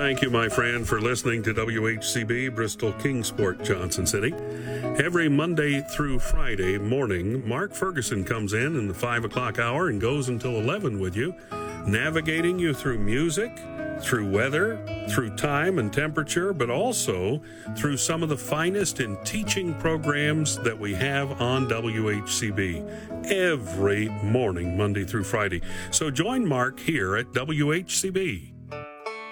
Thank you, my friend, for listening to WHCB, Bristol Kingsport, Johnson City. Every Monday through Friday morning, Mark Ferguson comes in the 5 o'clock hour and goes until 11 with you, navigating you through music, through weather, through time and temperature, but also through some of the finest in teaching programs that we have on WHCB every morning, Monday through Friday. So join Mark here at WHCB.